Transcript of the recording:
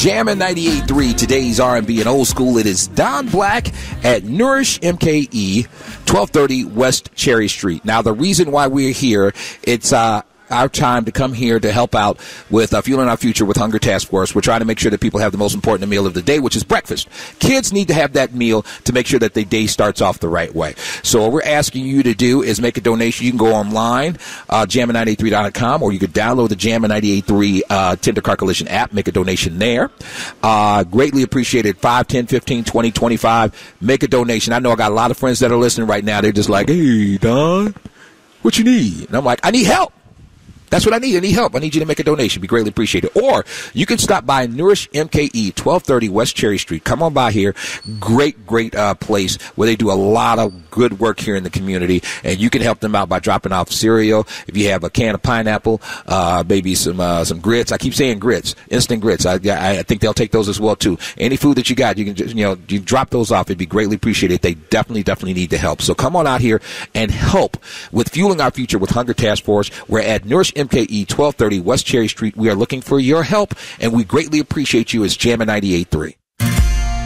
Jammin' 98.3, today's R&B and old school. It is Don Black at Nourish MKE, 1230 West Cherry Street. Now, the reason why we're here, it's our time to come here to help out with Fueling Our Future with Hunger Task Force. We're trying to make sure that people have the most important meal of the day, which is breakfast. Kids need to have that meal to make sure that their day starts off the right way. So what we're asking you to do is make a donation. You can go online, jammin983.com, or you could download the Jammin 98.3 Tender Car Coalition app, make a donation there. Greatly appreciated. 5, 10, 15, 20, 25. Make a donation. I know I got a lot of friends that are listening right now. They're just like, hey, Don, what you need? And I'm like, I need help. That's what I need. I need help. I need you to make a donation. Be greatly appreciated. Or you can stop by Nourish MKE, 1230 West Cherry Street. Come on by here. Great place where they do a lot of good work here in the community. And you can help them out by dropping off cereal. If you have a can of pineapple, maybe some grits. I keep saying grits, instant grits. I think they'll take those as well too. Any food that you got, you can just, you drop those off. It'd be greatly appreciated. They definitely need the help. So come on out here and help with Fueling Our Future with Hunger Task Force. We're at Nourish MKE, 1230 West Cherry Street. We are looking for your help, and we greatly appreciate you as Jammin 98.3.